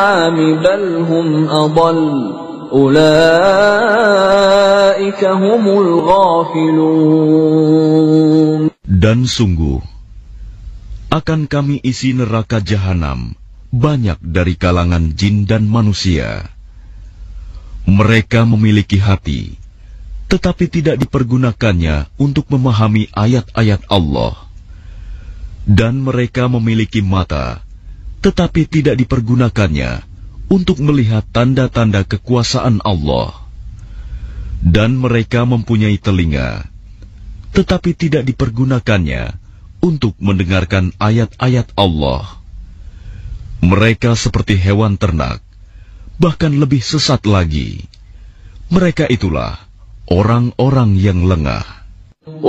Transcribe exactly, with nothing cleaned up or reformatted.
بل هم أضل أولئك هم الغافلون. Dan sungguh, akan kami isi neraka jahanam banyak dari kalangan jin dan manusia. Mereka memiliki hati, tetapi tidak dipergunakannya untuk memahami ayat-ayat Allah. Dan mereka memiliki mata, tetapi tidak dipergunakannya untuk melihat tanda-tanda kekuasaan Allah. Dan mereka mempunyai telinga, tetapi tidak dipergunakannya untuk mendengarkan ayat-ayat Allah. Mereka seperti hewan ternak, bahkan lebih sesat lagi. Mereka itulah orang-orang yang lengah.